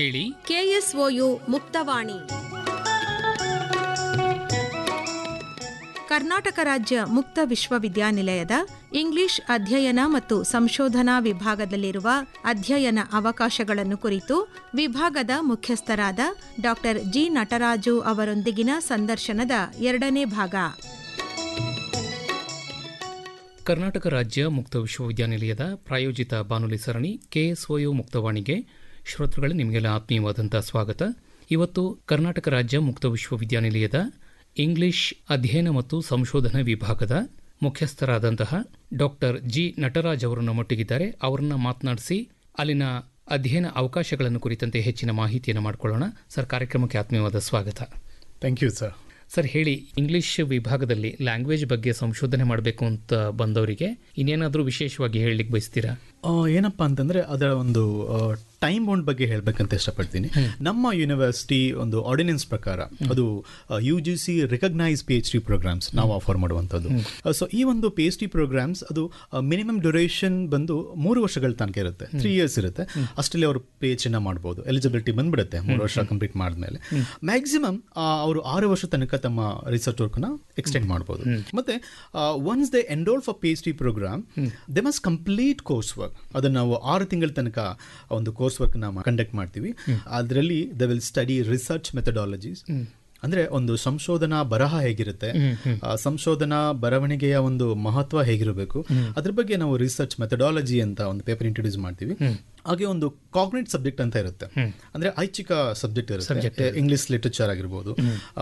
ಕೇಳಿ KSOU ಮುಕ್ತವಾಣಿ. ಕರ್ನಾಟಕ ರಾಜ್ಯ ಮುಕ್ತ ವಿಶ್ವವಿದ್ಯಾನಿಲಯದ ಇಂಗ್ಲಿಷ್ ಅಧ್ಯಯನ ಮತ್ತು ಸಂಶೋಧನಾ ವಿಭಾಗದಲ್ಲಿರುವ ಅಧ್ಯಯನ ಅವಕಾಶಗಳನ್ನು ಕುರಿತು ವಿಭಾಗದ ಮುಖ್ಯಸ್ಥರಾದ ಡಾ. ಜಿ. ನಟರಾಜು ಅವರೊಂದಿಗಿನ ಸಂದರ್ಶನದ 2ನೇ ಭಾಗ. ಕರ್ನಾಟಕ ರಾಜ್ಯ ಮುಕ್ತ ವಿಶ್ವವಿದ್ಯಾನಿಲಯದ ಪ್ರಾಯೋಜಿತ ಬಾನುಲಿ ಸರಣಿ KSOU ಮುಕ್ತವಾಣಿಗೆ ಶ್ರೋತೃಗಳು ನಿಮಗೆಲ್ಲ ಆತ್ಮೀಯವಾದಂಥ ಸ್ವಾಗತ. ಇವತ್ತು ಕರ್ನಾಟಕ ರಾಜ್ಯ ಮುಕ್ತ ವಿಶ್ವವಿದ್ಯಾನಿಲಯದ ಇಂಗ್ಲಿಷ್ ಅಧ್ಯಯನ ಮತ್ತು ಸಂಶೋಧನಾ ವಿಭಾಗದ ಮುಖ್ಯಸ್ಥರಾದಂತಹ ಡಾ. ಜಿ. ನಟರಾಜ್ ಅವರು ನಮ್ಮೊಟ್ಟಿಗಿದ್ದಾರೆ. ಅವರನ್ನ ಮಾತನಾಡಿಸಿ ಅಲ್ಲಿನ ಅಧ್ಯಯನ ಅವಕಾಶಗಳನ್ನು ಕುರಿತಂತೆ ಹೆಚ್ಚಿನ ಮಾಹಿತಿಯನ್ನು ಮಾಡಿಕೊಳ್ಳೋಣ. ಸರ್, ಕಾರ್ಯಕ್ರಮಕ್ಕೆ ಆತ್ಮೀಯವಾದ ಸ್ವಾಗತ. Thank you sir. ಸರ್, ಹೇಳಿ, ಇಂಗ್ಲಿಷ್ ವಿಭಾಗದಲ್ಲಿ ಲ್ಯಾಂಗ್ವೇಜ್ ಬಗ್ಗೆ ಸಂಶೋಧನೆ ಮಾಡಬೇಕು ಅಂತ ಬಂದವರಿಗೆ ಇನ್ನೇನಾದರೂ ವಿಶೇಷವಾಗಿ ಹೇಳಲಿಕ್ಕೆ ಬಯಸ್ತೀರಾ? ಏನಪ್ಪ ಅಂತಂದರೆ ಅದರ ಒಂದು ಟೈಮ್ ಬೌಂಡ್ ಬಗ್ಗೆ ಹೇಳಬೇಕಂತ ಇಷ್ಟಪಡ್ತೀನಿ. ನಮ್ಮ ಯೂನಿವರ್ಸಿಟಿ ಒಂದು ಆರ್ಡಿನೆನ್ಸ್ ಪ್ರಕಾರ ಅದು UGC ರಿಕಗ್ನೈಸ್ PhD ಪ್ರೋಗ್ರಾಮ್ಸ್ ನಾವು ಆಫರ್ ಮಾಡುವಂಥದ್ದು. ಸೊ ಈ ಒಂದು PhD ಪ್ರೋಗ್ರಾಮ್ಸ್ ಅದು ಮಿನಿಮಮ್ ಡ್ಯೂರೇಷನ್ ಬಂದು 3 ವರ್ಷಗಳ ತನಕ ಇರುತ್ತೆ, 3 years ಇರುತ್ತೆ. ಅಷ್ಟರಲ್ಲಿ ಅವರು PhD ಮಾಡ್ಬೋದು, ಎಲಿಜಿಬಿಲಿಟಿ ಬಂದ್ಬಿಡುತ್ತೆ 3 ವರ್ಷ ಕಂಪ್ಲೀಟ್ ಮಾಡಿದ್ಮೇಲೆ. ಮ್ಯಾಕ್ಸಿಮಮ್ ಅವರು 6 ವರ್ಷ ತನಕ ತಮ್ಮ ರಿಸರ್ಚ್ ವರ್ಕ್ನ ಎಕ್ಸ್ಟೆಂಡ್ ಮಾಡ್ಬೋದು. ಮತ್ತೆ once they enrol for PhD program they must complete course work. ಅದನ್ನು ನಾವು 6 ತಿಂಗಳ ತನಕ ಒಂದು ಕೋರ್ಸ್ ವರ್ಕ್ ನಾವು ಕಂಡಕ್ಟ್ ಮಾಡ್ತೀವಿ. ಅದರಲ್ಲಿ they will study research methodologies, ಅಂದ್ರೆ ಒಂದು ಸಂಶೋಧನಾ ಬರಹ ಹೇಗಿರುತ್ತೆ, ಸಂಶೋಧನಾ ಬರವಣಿಗೆಯ ಒಂದು ಮಹತ್ವ ಹೇಗಿರಬೇಕು, ಅದ್ರ ಬಗ್ಗೆ ನಾವು ರಿಸರ್ಚ್ ಮೆಥಡಾಲಜಿ ಅಂತ ಒಂದು ಪೇಪರ್ ಇಂಟ್ರೊಡ್ಯೂಸ್ ಮಾಡ್ತೀವಿ. ಹಾಗೆ ಒಂದು ಕಾಗ್ನೇಟ್ ಸಬ್ಜೆಕ್ಟ್ ಅಂತ ಇರುತ್ತೆ, ಅಂದ್ರೆ ಐಚ್ಛಿಕ ಸಬ್ಜೆಕ್ಟ್ ಇರುತ್ತೆ. ಇಂಗ್ಲಿಷ್ ಲಿಟರೇಚರ್ ಆಗಿರ್ಬೋದು,